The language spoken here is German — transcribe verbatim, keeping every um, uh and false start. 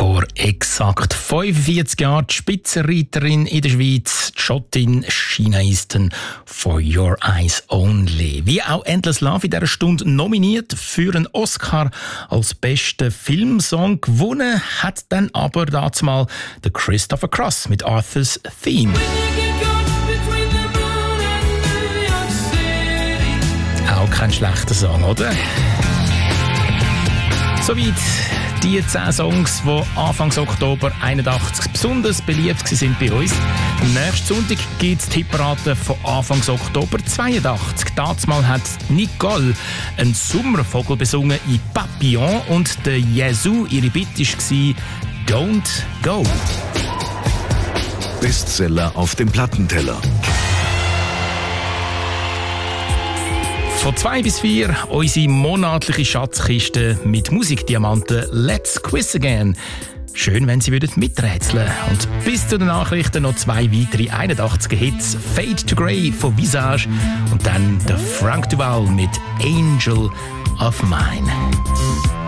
Vor exakt fünfundvierzig Jahren die Spitzenreiterin in der Schweiz, die Schottin Sheena Easton, «For Your Eyes Only». Wie auch «Endless Love» in dieser Stunde nominiert für einen Oscar als besten Filmsong. Gewonnen hat dann aber dazumal der Christopher Cross mit «Arthur's Theme». Auch kein schlechter Song, oder? Soweit die zehn Songs, die Anfang Oktober einundachtzig besonders beliebt waren bei uns. Nächsten Sonntag gibt es die Hitparade von Anfang Oktober zweiundachtzig. Dazumal hat Nicole einen Sommervogel besungen in Papillon und der Jesu, ihre Bitte war «Don't Go». Bestseller auf dem Plattenteller. Von zwei bis vier unsere monatliche Schatzkiste mit Musikdiamanten «Let's Quiz Again». Schön, wenn Sie würden miträtseln. Und bis zu den Nachrichten noch zwei weitere einundachtziger Hits. «Fade to Grey» von Visage und dann der Frank Duval mit «Angel of Mine».